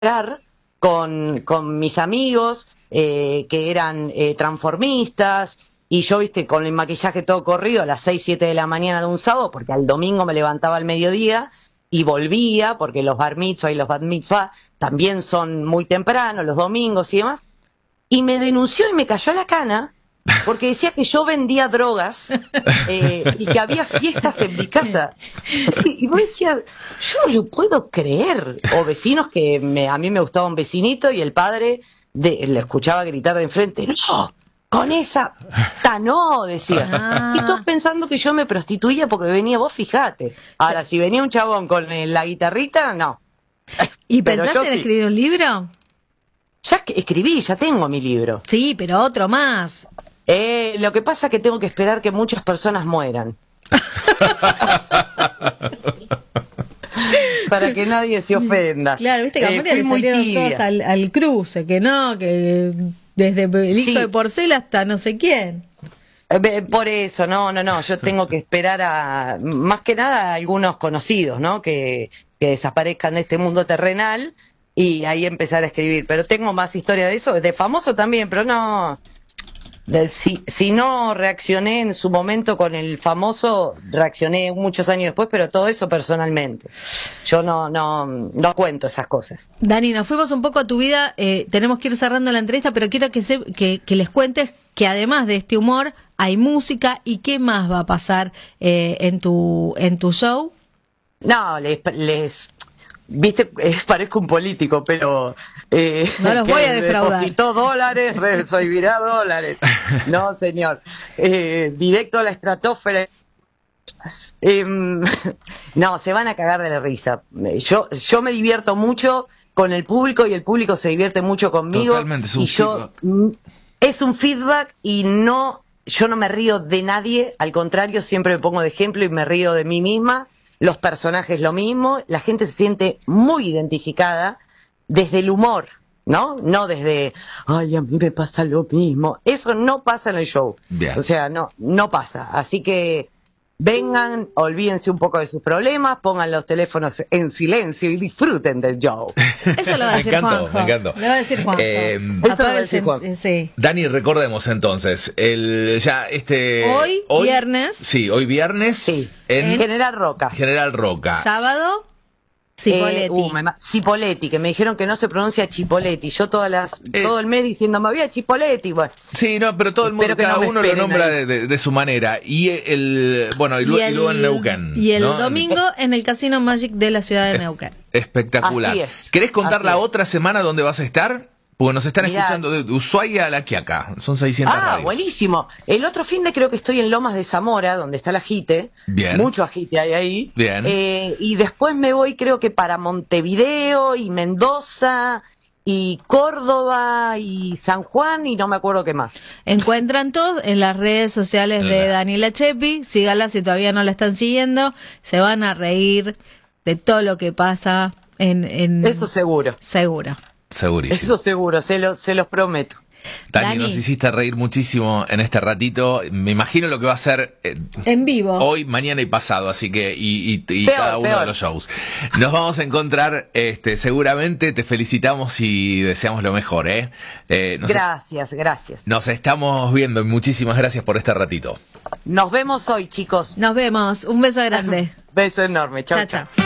con mis amigos que eran transformistas, y yo, viste, con el maquillaje todo corrido a las 6, 7 de la mañana de un sábado, porque al domingo me levantaba al mediodía y volvía, porque los bar mitzvah y los bat mitzvah también son muy temprano, los domingos y demás, y me denunció y me cayó la cana, porque decía que yo vendía drogas y que había fiestas en mi casa. Y vos decías, yo no lo puedo creer. O vecinos que a mí me gustaba un vecinito y el padre le escuchaba gritar de enfrente, no, con esa, no, decía. Y todos pensando que yo me prostituía porque venía, vos fijate. Ahora, si venía un chabón con la guitarrita, no. ¿Y pensaste en escribir un libro? Ya escribí, ya tengo mi libro. Sí, pero otro más. Lo que pasa es que tengo que esperar que muchas personas mueran. Para que nadie se ofenda. Claro, viste que a María le salieron todos al cruce, que no, que desde el hijo de Porcel hasta no sé quién. Por eso, no, yo tengo que esperar a, más que nada, a algunos conocidos, ¿no? Que desaparezcan de este mundo terrenal y ahí empezar a escribir. Pero tengo más historia de eso, de famoso también, pero no... Si no reaccioné en su momento con el famoso, reaccioné muchos años después, pero todo eso personalmente. Yo no cuento esas cosas. Dani, nos fuimos un poco a tu vida, tenemos que ir cerrando la entrevista, pero quiero que les cuentes que además de este humor hay música, y qué más va a pasar en tu show. No, viste, parezco un político, pero no los voy a defraudar. Depositó dólares, recibirá dólares. No, señor. Directo a la estratosfera. No, se van a cagar de la risa. Yo me divierto mucho con el público y el público se divierte mucho conmigo. Totalmente, es un feedback. Es un feedback y yo no me río de nadie, al contrario, siempre me pongo de ejemplo y me río de mí misma. Los personajes lo mismo, la gente se siente muy identificada desde el humor, ¿no? No desde, ay, a mí me pasa lo mismo. Eso no pasa en el show. Bien. O sea, no pasa. Así que vengan, olvídense un poco de sus problemas, pongan los teléfonos en silencio y disfruten del show. Eso lo va a decir Juanjo. Me encantó. Lo va a decir Juanjo. Eso lo va a decir Juanjo. Sí. Dani, recordemos entonces, Hoy viernes. Sí, hoy viernes. Sí, en General Roca. General Roca. Sábado, Cipolletti. Cipolletti, que me dijeron que no se pronuncia Chipoletti. Yo todo el mes diciendo, me voy a Chipoletti. Bueno. Sí, no, pero todo el mundo, cada uno lo nombra de su manera. Y luego en Neuquén. Y el domingo en el Casino Magic de la ciudad de Neuquén. Espectacular. Así es. ¿Querés contar la es. otra semana dónde vas a estar? Porque nos están escuchando de Ushuaia a La Quiaca. Son 600 radios. Buenísimo. El otro fin de creo que estoy en Lomas de Zamora, donde está el ajite. Bien. Mucho ajite hay ahí. Bien. Y después me voy creo que para Montevideo y Mendoza y Córdoba y San Juan y no me acuerdo qué más. Encuentran todos en las redes sociales de Daniela Chepi. Síganla si todavía no la están siguiendo. Se van a reír de todo lo que pasa en Eso seguro. Seguro. Segurísimo. Eso seguro, se los prometo. Dani, nos hiciste reír muchísimo en este ratito. Me imagino lo que va a ser en vivo hoy, mañana y pasado, así que cada uno de los shows. Nos vamos a encontrar seguramente. Te felicitamos y deseamos lo mejor. Gracias. Nos estamos viendo y muchísimas gracias por este ratito. Nos vemos hoy, chicos. Nos vemos. Un beso grande. Beso enorme. Chao, chao.